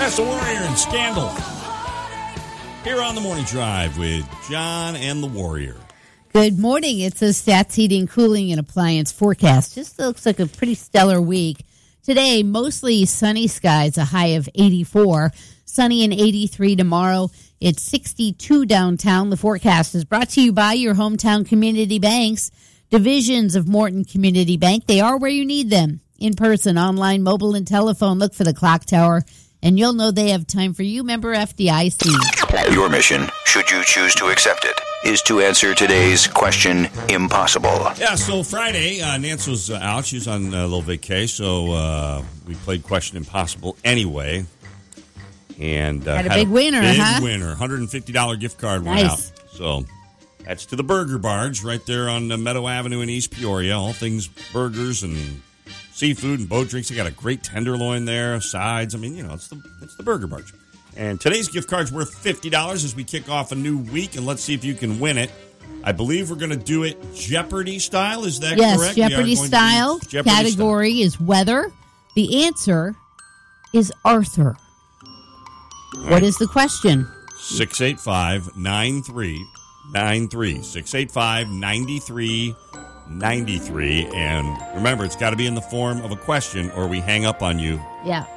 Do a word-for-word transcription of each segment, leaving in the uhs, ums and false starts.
That's the Warrior and Scandal. Here on the Morning Drive with John and the Warrior. Good morning. It's a Stats Heating, Cooling, and Appliance forecast. Just looks like a pretty stellar week. Today, mostly sunny skies, a high of eighty-four. Sunny and eighty-three tomorrow. It's sixty-two downtown. The forecast is brought to you by your hometown community banks. Divisions of Morton Community Bank. They are where you need them. In person, online, mobile, and telephone. Look for the clock tower, and you'll know they have time for you. Member F D I C. Your mission, should you choose to accept it, is to answer today's question impossible. Yeah, so Friday, uh, Nance was uh, out. She was on a little vacay, so uh, we played Question Impossible anyway. And uh, had a had big a winner, big huh? winner. one hundred fifty dollars gift card nice. went out. So that's to the Burger Barge right there on uh, Meadow Avenue in East Peoria. All things burgers and seafood and boat drinks. They got a great tenderloin there, sides. I mean, you know, it's the it's the Burger Barge. And today's gift card's worth fifty dollars as we kick off a new week, and let's see if you can win it. I believe we're going to do it Jeopardy style. Is that yes, correct? Yes, Jeopardy style. Jeopardy Category style. is weather. The answer is Arthur. Right. What is the question? six eight five, nine three nine three. six eight five, nine three nine three. And remember, it's got to be in the form of a question or we hang up on you. Yeah.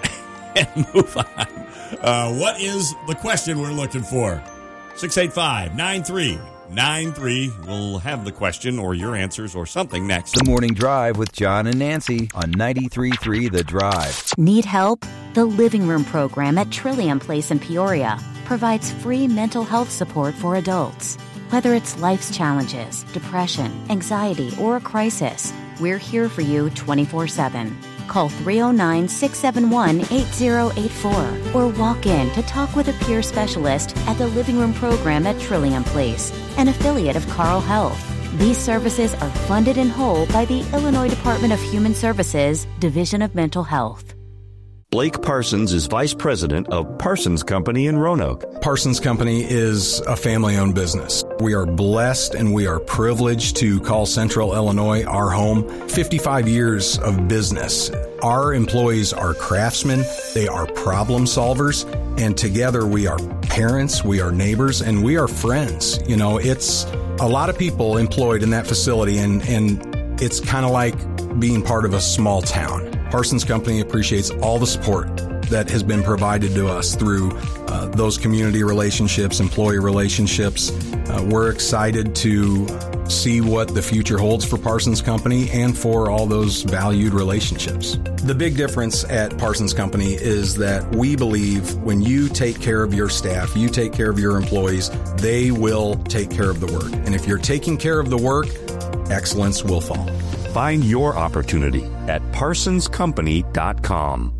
And move on. Uh, what is the question we're looking for? six eight five, nine three nine three. We'll have the question or your answers or something next. The Morning Drive with John and Nancy on ninety-three point three The Drive. Need help? The Living Room program at Trillium Place in Peoria provides free mental health support for adults. Whether it's life's challenges, depression, anxiety, or a crisis, we're here for you twenty-four seven. Call three oh nine, six seven one, eight oh eight four or walk in to talk with a peer specialist at the Living Room program at Trillium Place, an affiliate of Carle Health. These services are funded in whole by the Illinois Department of Human Services, Division of Mental Health. Blake Parsons is vice president of Parsons Company in Roanoke. Parsons Company is a family-owned business. We are blessed and we are privileged to call Central Illinois our home. fifty-five years of business. Our employees are craftsmen, they are problem solvers, and together we are parents, we are neighbors, and we are friends. You know, it's a lot of people employed in that facility, and, and it's kind of like being part of a small town. Parsons Company appreciates all the support that has been provided to us through uh, those community relationships, employee relationships. Uh, we're excited to see what the future holds for Parsons Company and for all those valued relationships. The big difference at Parsons Company is that we believe when you take care of your staff, you take care of your employees, they will take care of the work. And if you're taking care of the work, excellence will follow. Find your opportunity at parsons company dot com.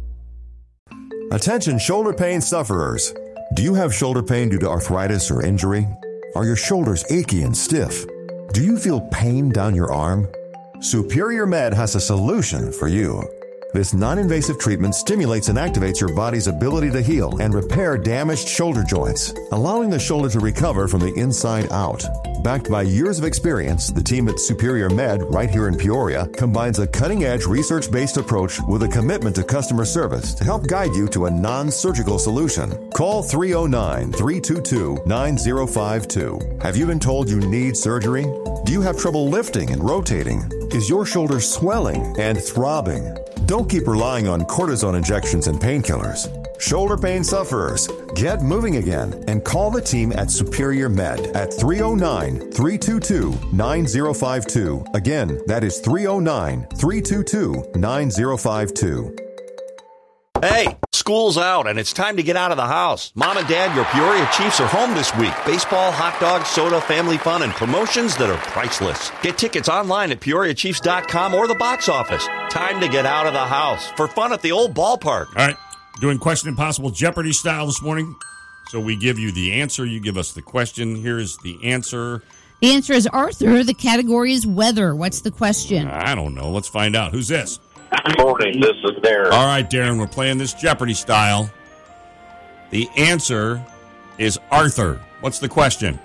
Attention shoulder pain sufferers. Do you have shoulder pain due to arthritis or injury? Are your shoulders achy and stiff? Do you feel pain down your arm? Superior Med has a solution for you. This non-invasive treatment stimulates and activates your body's ability to heal and repair damaged shoulder joints, allowing the shoulder to recover from the inside out. Backed by years of experience, the team at Superior Med, right here in Peoria, combines a cutting-edge research-based approach with a commitment to customer service to help guide you to a non-surgical solution. Call three oh nine, three two two, nine oh five two. Have you been told you need surgery? Do you have trouble lifting and rotating? Is your shoulder swelling and throbbing? Don't keep relying on cortisone injections and painkillers. Shoulder pain sufferers, get moving again and call the team at Superior Med at three oh nine, three two two, nine oh five two. Again, that is three oh nine, three two two, nine oh five two. Hey, school's out and it's time to get out of the house. Mom and Dad, your Peoria Chiefs are home this week. Baseball, hot dogs, soda, family fun, and promotions that are priceless. Get tickets online at peoria chiefs dot com or the box office. Time to get out of the house for fun at the old ballpark. All right, doing Question Impossible Jeopardy style this morning. So we give you the answer, you give us the question. Here's the answer. The answer is Arthur. The category is weather. What's the question? I don't know. Let's find out. Who's this? Good morning. This is Darren. All right, Darren, we're playing this Jeopardy style. The answer is Arthur. What's the question?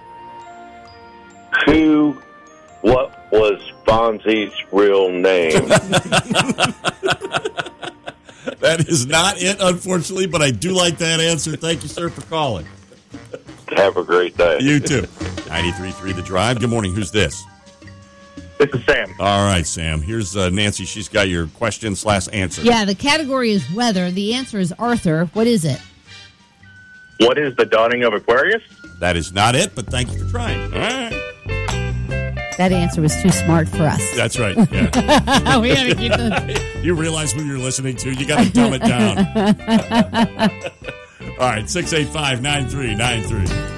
Who, what was Fonzie's real name? That is not it, unfortunately, but I do like that answer. Thank you, sir, for calling. Have a great day. You too. ninety-three point three The Drive. Good morning. Who's this? This is Sam. All right, Sam. Here's uh, Nancy. She's got your question slash answer. Yeah, the category is weather. The answer is Arthur. What is it? What is the dawning of Aquarius? That is not it, but thank you for trying. All right. That answer was too smart for us. That's right. Yeah. We gotta keep the... You realize who you're listening to. You got to dumb it down. All right, six eight five, nine three nine three.